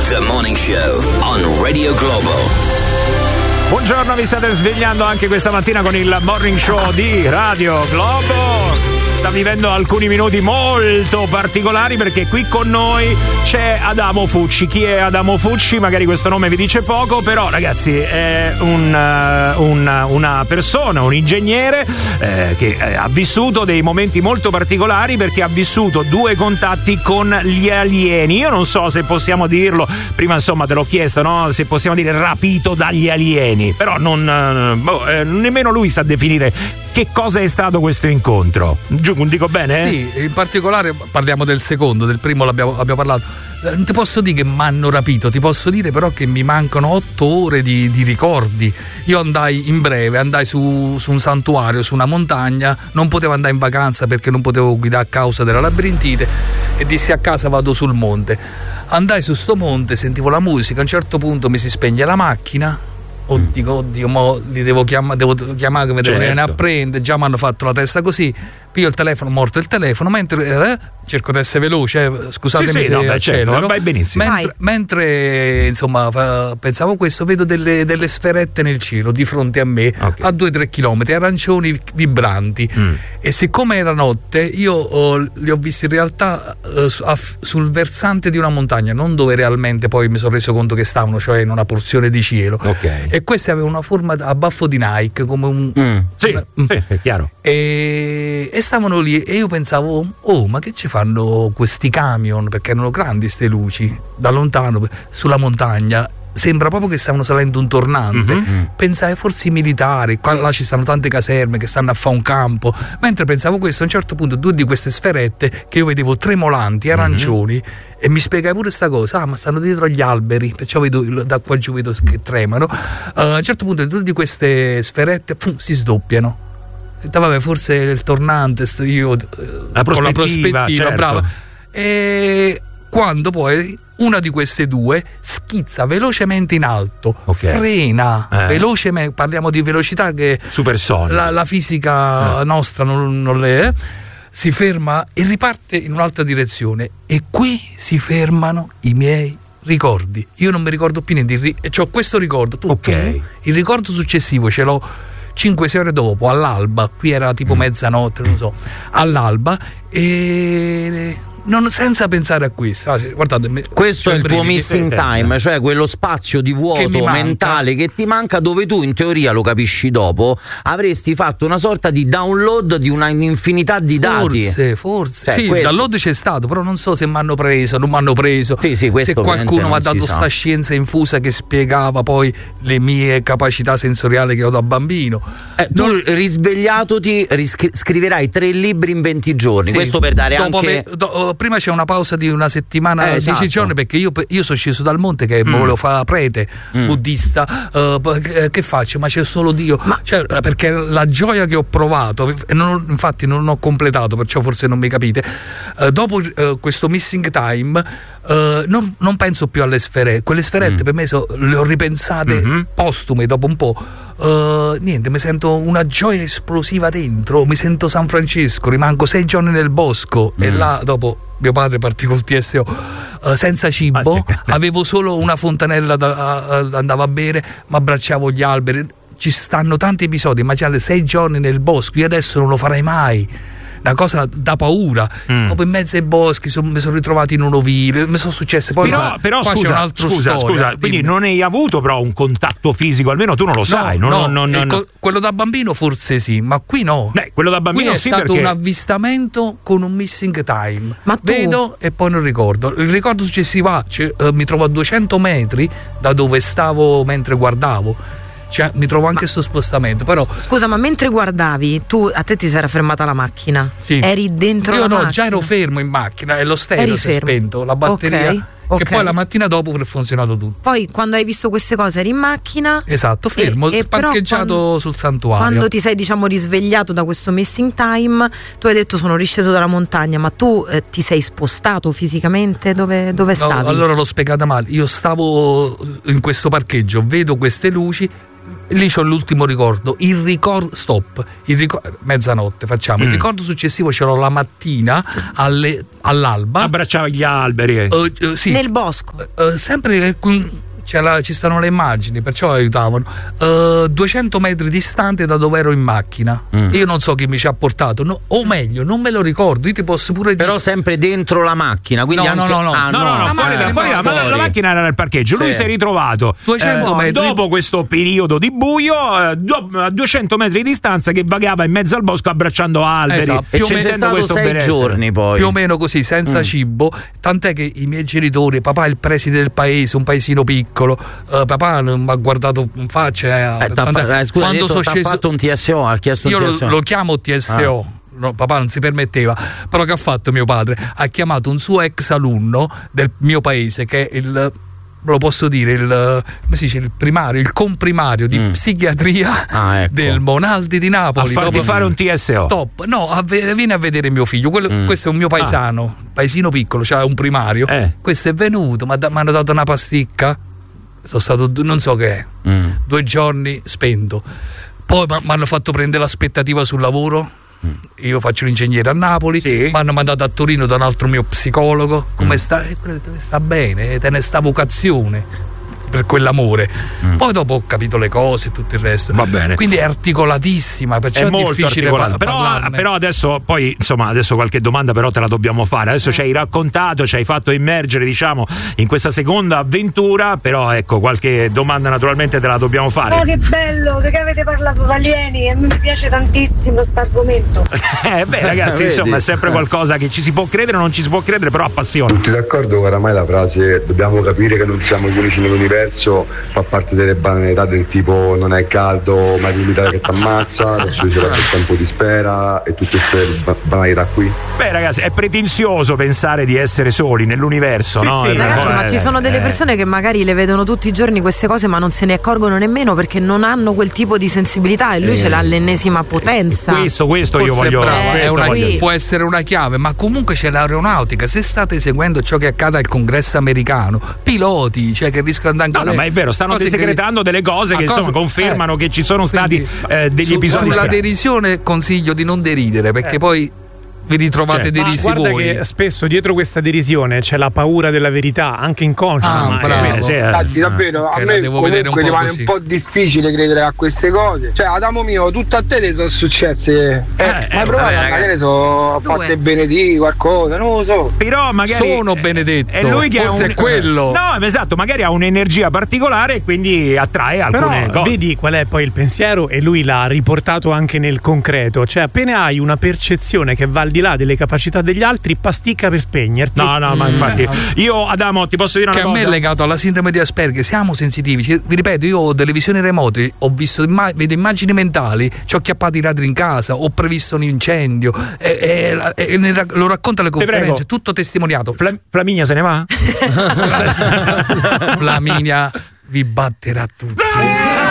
The Morning Show on Radio Globo. Buongiorno, vi state svegliando anche questa mattina con il Morning Show di Radio Globo. Sta vivendo alcuni minuti molto particolari perché qui con noi c'è Adamo Fucci. Chi è Adamo Fucci? Magari questo nome vi dice poco, però ragazzi è una persona, un ingegnere che ha vissuto dei momenti molto particolari perché ha vissuto 2 contatti con gli alieni. Io non so se possiamo dirlo, prima insomma te l'ho chiesto, no? Se possiamo dire rapito dagli alieni, però nemmeno lui sa definire che cosa è stato questo incontro. Dico bene? Sì, in particolare parliamo del secondo, del primo abbiamo parlato. Non ti posso dire che mi hanno rapito, ti posso dire però che mi mancano 8 ore di ricordi. Io andai su un santuario, su una montagna, non potevo andare in vacanza perché non potevo guidare a causa della labirintite e dissi a casa vado sul monte. Andai su sto monte, sentivo la musica, a un certo punto mi si spegne la macchina. Oddio, mo li devo chiamare che mi devono venire a prendere, già mi hanno fatto la testa così, piglio il telefono, morto il telefono, mentre cerco di essere veloce, scusatemi se accelero, vai benissimo. Mentre insomma pensavo questo, vedo delle sferette nel cielo di fronte a me, a 2-3 chilometri, arancioni vibranti, e siccome era notte io li ho visti in realtà sul versante di una montagna, non dove realmente poi mi sono reso conto che stavano, cioè in una porzione di cielo. E questi avevano una forma a baffo di Nike, come un sì, è chiaro. E stavano lì e io pensavo, ma che ci fanno questi camion, perché erano grandi ste luci da lontano sulla montagna, sembra proprio che stavano salendo un tornante. Pensai forse i militari, qua là ci stanno tante caserme che stanno a fare un campo, mentre pensavo questo, a un certo punto 2 di queste sferette che io vedevo tremolanti, arancioni, e mi spiegai pure sta cosa, ma stanno dietro agli alberi, perciò vedo da qua giù vedo che tremano. A un certo punto 2 di queste sferette si sdoppiano. Vabbè, forse il tornante, io con la prospettiva, certo. Brava. E quando poi una di queste 2 schizza velocemente in alto, frena velocemente, parliamo di velocità che supersonica, la fisica nostra non le si ferma e riparte in un'altra direzione, e qui si fermano i miei ricordi. Io non mi ricordo più niente, c'ho questo ricordo tutto, il ricordo successivo ce l'ho 5-6 ore dopo, all'alba, qui era tipo mezzanotte, non so, all'alba, e senza pensare a questo. Guardate, questo è il tuo missing time, cioè quello spazio di vuoto mentale che ti manca, dove tu in teoria, lo capisci dopo, avresti fatto una sorta di download di una infinità di dati. Forse sì, il download c'è stato, però non so se mi hanno preso, non mi hanno preso, se qualcuno mi ha dato sta scienza infusa che spiegava poi le mie capacità sensoriali che ho da bambino. Tu risvegliatoti scriverai 3 libri in 20 giorni, questo per dare anche prima c'è una pausa di una settimana, 10 giorni, perché io sono sceso dal monte che volevo fare prete buddista, che faccio? Ma c'è solo Dio, perché la gioia che ho provato, infatti non ho completato, perciò forse non mi capite, dopo questo missing time non penso più alle sferette. Quelle sferette per me le ho ripensate postume dopo un po'. Niente, mi sento una gioia esplosiva dentro, mi sento San Francesco, rimango 6 giorni nel bosco e là dopo mio padre partì col TSO senza cibo, avevo solo una fontanella andavo a bere, ma abbracciavo gli alberi. Ci stanno tanti episodi, immaginate 6 giorni nel bosco, io adesso non lo farei mai, una cosa da paura. Dopo in mezzo ai boschi mi sono ritrovato in un ovile, mi sono successe poi però scusa, quindi non hai avuto però un contatto fisico, almeno tu non lo sai. Quello da bambino forse sì, ma qui no. Quello da bambino qui è stato un avvistamento con un missing time, vedo e poi non ricordo. Il ricordo successivo mi trovo a 200 metri da dove stavo mentre guardavo. Cioè, mi trovo anche sto spostamento, però. Scusa, ma mentre guardavi, a te ti si era fermata la macchina? Sì. Eri dentro la macchina? Io già ero fermo in macchina e lo stereo si è spento, la batteria. Che poi la mattina dopo ha funzionato tutto. Poi quando hai visto queste cose eri in macchina? Esatto, fermo, parcheggiato sul santuario. Quando ti sei risvegliato da questo missing time, tu hai detto sono risceso dalla montagna, ma tu ti sei spostato fisicamente? Dove stavi? Allora l'ho spiegata male. Io stavo in questo parcheggio, vedo queste luci, lì c'ho l'ultimo ricordo, mezzanotte facciamo, il ricordo successivo ce l'ho la mattina all'alba. Abbracciava gli alberi. Sì. Nel bosco. Sempre ci stanno le immagini, perciò aiutavano. 200 metri distante da dove ero in macchina. Io non so chi mi ci ha portato, o meglio, non me lo ricordo. Io ti posso pure dire. Però sempre dentro la macchina. Quindi no, la macchina era nel parcheggio. Lui si è ritrovato 200 metri dopo questo periodo di buio, a 200 metri di distanza, che vagava in mezzo al bosco abbracciando alberi. Esatto. E ci sei stato 6 giorni poi. Più o meno così, senza cibo. Tant'è che i miei genitori, papà è il preside del paese, un paesino piccolo. Papà non mi ha guardato in faccia. Quando sono sceso, fatto un TSO, ha chiesto io un TSO. lo chiamo TSO. No, papà non si permetteva. Però che ha fatto mio padre? Ha chiamato un suo ex alunno del mio paese, che è lo posso dire, il primario, il comprimario di psichiatria del Monaldi di Napoli. A farti fare un TSO. Top. No, vieni a vedere mio figlio. Questo è un mio paesano, paesino piccolo, c'ha un primario. Questo è venuto, mi hanno dato una pasticca. Sono stato, non so che è, 2 giorni spento. Poi mi hanno fatto prendere l'aspettativa sul lavoro. Io faccio l'ingegnere a Napoli, mi hanno mandato a Torino da un altro mio psicologo. Come sta? Sta bene, te ne sta vocazione per quell'amore. Poi dopo ho capito le cose e tutto il resto. Va bene. Quindi è articolatissima, perciò è molto difficile parlarne. Però adesso poi insomma adesso qualche domanda però te la dobbiamo fare. Adesso ci hai raccontato, ci hai fatto immergere, diciamo, in questa seconda avventura, però ecco, qualche domanda naturalmente te la dobbiamo fare. Oh, che bello che avete parlato di alieni, e mi piace tantissimo questo argomento. Ragazzi, insomma, è sempre qualcosa che ci si può credere o non ci si può credere, però appassiona. Tutti d'accordo che oramai la frase "dobbiamo capire che non siamo gli unici nell'universo" fa parte delle banalità del tipo "non è caldo ma è l'umidità che ti ammazza", adesso c'è il tempo di spera e tutte queste banalità qui. Ragazzi, è pretenzioso pensare di essere soli nell'universo, no? Sì, ragazzi, ma ci sono delle persone che magari le vedono tutti i giorni queste cose ma non se ne accorgono nemmeno, perché non hanno quel tipo di sensibilità, e lui ce l'ha all'ennesima potenza. Questo io voglio. Può essere una chiave, ma comunque c'è l'aeronautica. Se state seguendo ciò che accade al Congresso americano, piloti, cioè che rischiano di andare. No, ma è vero, stanno desecretando delle cose che insomma confermano che ci sono stati degli episodi. Sulla derisione consiglio di non deridere, perché poi vi ritrovate derisi guarda voi. Che spesso dietro questa derisione c'è la paura della verità, anche inconscia. Ragazzi, davvero a me comunque rimane un po' difficile credere a queste cose. Cioè, Adamo mio, tutto a te sono successe. Ma provate, magari sono fatte benedì qualcosa, non lo so. Però magari sono benedetto. È lui che forse è quello. No, esatto, magari ha un'energia particolare e quindi attrae alcune cose. Vedi qual è poi il pensiero, e lui l'ha riportato anche nel concreto. Cioè, appena hai una percezione che va al di là delle capacità degli altri, pasticca per spegnerti. No, ma infatti io, Adamo, ti posso dire una cosa che a me è legato alla sindrome di Asperger. Siamo sensitivi, vi ripeto, io ho delle visioni remote, ho visto vedo immagini mentali, ci ho acchiappato i ladri in casa, ho previsto un incendio lo racconta alle conferenze, tutto testimoniato. Flaminia se ne va? Flaminia vi batterà tutti.